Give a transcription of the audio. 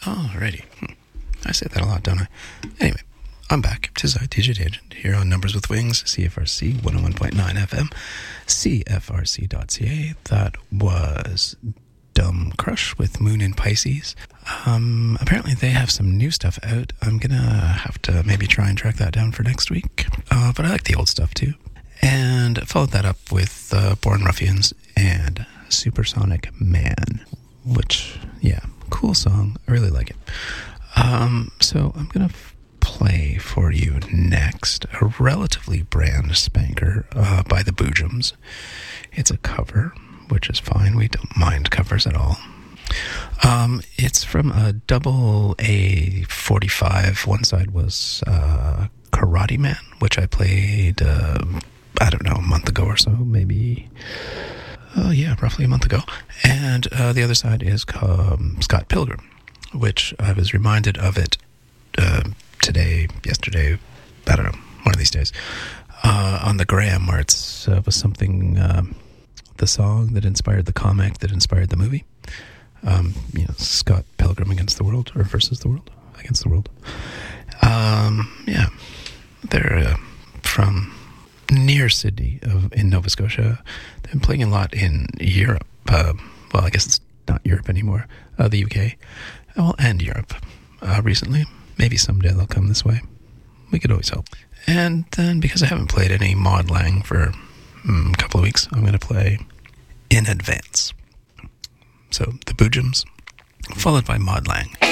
Alrighty. I say that a lot, don't I? Anyway, I'm back. 'Tis I, DJ Agent, here on Numbers with Wings, CFRC 101.9 FM, CFRC.ca. That was Dumb Crush with Moon in Pisces. Apparently they have some new stuff out. I'm gonna have to maybe try and track that down for next week. But I like the old stuff too. And followed that up with Born Ruffians and Supersonic Man, which, yeah, cool song. I really like it. So I'm going to play for you next a relatively brand spanker by the Boojums. It's a cover, which is fine. We don't mind covers at all. It's from a double A45. One side was Karate Man, which I played, I don't know, a month ago or so, maybe. Roughly a month ago. And the other side is Scott Pilgrim, which I was reminded of it today, yesterday, I don't know, one of these days, on the gram, where it was something, the song that inspired the comic that inspired the movie. Scott Pilgrim against the world, or versus the world, against the world. They're from near Sydney in Nova Scotia. They've been playing a lot in Europe. I guess it's not Europe anymore. The UK. And Europe recently. Maybe someday they'll come this way. We could always hope. And then, because I haven't played any Maud Lang for a couple of weeks, I'm going to play In Advance. So, the Boojums, followed by Maud Lang.